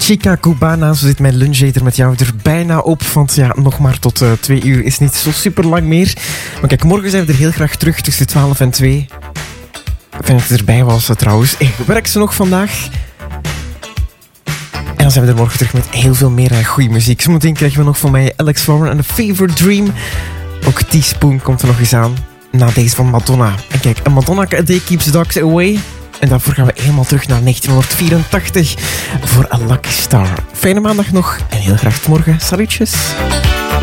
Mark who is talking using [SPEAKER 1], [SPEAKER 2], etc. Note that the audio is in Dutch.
[SPEAKER 1] Chica Cubana, zo zit mijn luncheten met jou er bijna op. Want ja, nog maar tot 2 uur is niet zo super lang meer. Maar kijk, morgen zijn we er heel graag terug tussen 12 en 2. Fijn dat je erbij was trouwens. Ik werk ze nog vandaag. En dan zijn we er morgen terug met heel veel meer goede muziek. Zometeen krijgen we nog van mij Alex Warren en The Fever Dream. Ook Teaspoon komt er nog eens aan. Na deze van Madonna. En kijk, Madonna A Day Keeps Dogs Away. En daarvoor gaan we helemaal terug naar 1984 voor A Lucky Star. Fijne maandag nog en heel graag tot morgen. Salutjes.